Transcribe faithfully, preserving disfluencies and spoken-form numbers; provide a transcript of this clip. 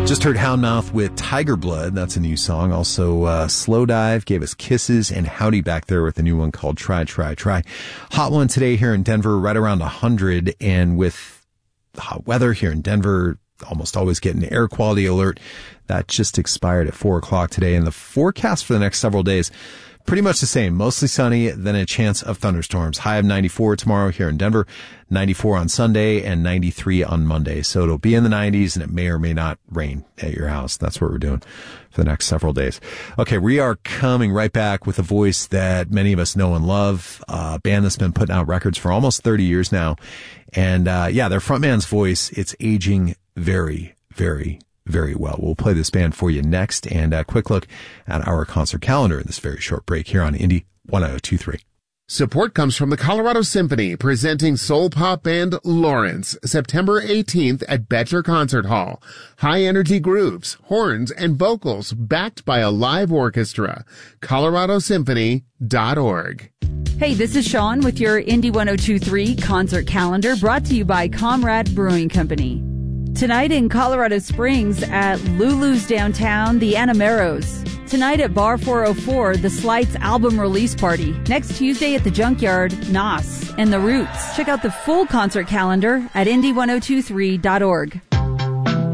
Just heard Houndmouth with Tiger Blood. That's a new song. Also, uh, Slow Dive gave us Kisses, and Howdy back there with a new one called Try, Try, Try. Hot one today here in Denver, right around one hundred. And with the hot weather here in Denver, almost always get an air quality alert. That just expired at four o'clock today. And the forecast for the next several days, pretty much the same. Mostly sunny, then a chance of thunderstorms. High of ninety-four tomorrow here in Denver, ninety-four on Sunday, and ninety-three on Monday. So it'll be in the nineties, and it may or may not rain at your house. That's what we're doing for the next several days. Okay, we are coming right back with a voice that many of us know and love. Uh, a band that's been putting out records for almost thirty years now. And, uh, yeah, their frontman's voice, it's aging very, very, very well. We'll play this band for you next, and a quick look at our concert calendar in this very short break here on Indie one oh two point three. Support comes from the Colorado Symphony, presenting soul pop band Lawrence, September eighteenth at Betcher Concert Hall. High-energy grooves, horns, and vocals backed by a live orchestra. colorado symphony dot org. Hey, this is Sean with your Indie one oh two point three concert calendar, brought to you by Comrade Brewing Company. Tonight in Colorado Springs at Lulu's Downtown, the Anameros. Tonight at Bar four oh four, the Slights album release party. Next Tuesday at the Junkyard, Nos and The Roots. Check out the full concert calendar at indie one oh two three dot org.